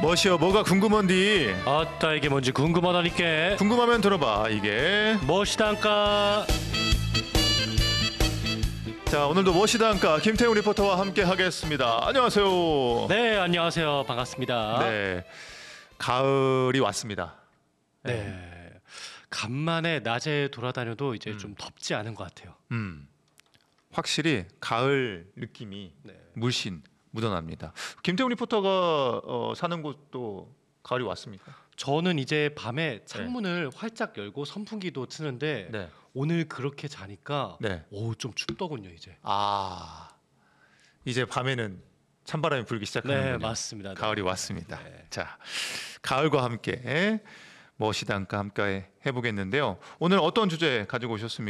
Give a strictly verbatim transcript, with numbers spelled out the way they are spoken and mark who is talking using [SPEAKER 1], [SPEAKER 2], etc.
[SPEAKER 1] 뭐시여 뭐가 궁금한디?
[SPEAKER 2] 아따 이게 뭔지 궁금하다니까.
[SPEAKER 1] 궁금하면 들어봐 이게.
[SPEAKER 2] 멋이단까.
[SPEAKER 1] 자 오늘도 멋이단까 김태훈 리포터와 함께 하겠습니다. 안녕하세요.
[SPEAKER 2] 네 안녕하세요 반갑습니다.
[SPEAKER 1] 네 가을이 왔습니다.
[SPEAKER 2] 네 간만에 낮에 돌아다녀도 이제
[SPEAKER 1] 음.
[SPEAKER 2] 좀 덥지 않은 것 같아요.
[SPEAKER 1] 음 확실히 가을 느낌이
[SPEAKER 2] 네.
[SPEAKER 1] 물씬 묻어납니다. 김태훈 리포터가 어, 사는 곳도 가을이 왔습니까?
[SPEAKER 2] 저는 이제 밤에 창문을 활짝 열고 선풍기도 트는데
[SPEAKER 1] 네.
[SPEAKER 2] 오늘 그렇게 자니까
[SPEAKER 1] 네.
[SPEAKER 2] 오 좀 춥더군요 이제.
[SPEAKER 1] 아 이제 밤에는 찬바람이 불기 시작하는군요.
[SPEAKER 2] 네 맞습니다. 네.
[SPEAKER 1] 가을이 왔습니다.
[SPEAKER 2] 네.
[SPEAKER 1] 자 가을과 함께 멋이단까 함께 해보겠는데요. 오늘 어떤 주제 가지고 오셨습니까?